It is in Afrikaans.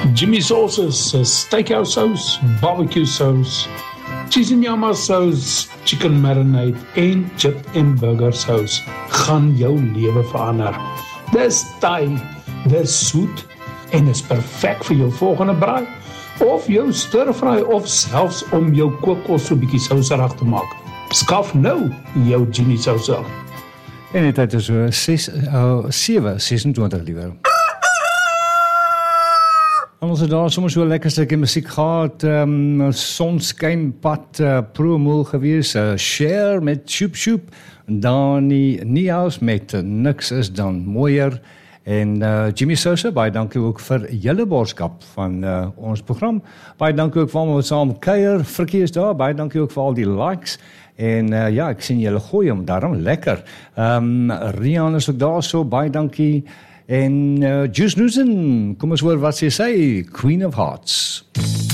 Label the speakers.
Speaker 1: Jimmy Sauce's steakhouse sauce, barbecue sauce, cheese and yama sauce, chicken marinade en chip en burger sauce gaan jou lewe verander. Dis taai, dis soet en is perfek vir jou volgende braai of jou stir-fry of selfs om jou kookos so bietjie souserig te maak. Skaf nou jou Jimmy Sauce aan.
Speaker 2: En die tyd is so 7:26 liewer. En ons het daar sommer so 'n lekker stukkie musiek gehad, Sonskynpad, Promoel gewees, Share met Shoop Shoop, Dani Niehaus met Niks is dan mooier, en Jimmy Sauce, baie dankie ook vir julle boodskap van ons program, baie dankie ook vir almal wat saam kuier, Frikkie is daar, baie dankie ook vir al die likes, en ja, ek sien julle gooi hom, daarom lekker, Rian is ook daar so, baie dankie, en Juice Newson, kom ons hoor wat sy sê, Queen of Hearts.